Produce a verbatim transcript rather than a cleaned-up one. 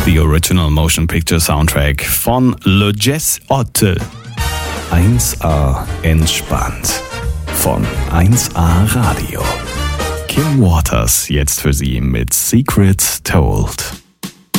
The Original Motion Picture Soundtrack von Le Jazz Otte. eins A entspannt von eins A Radio. Kim Waters jetzt für Sie mit Secrets Told.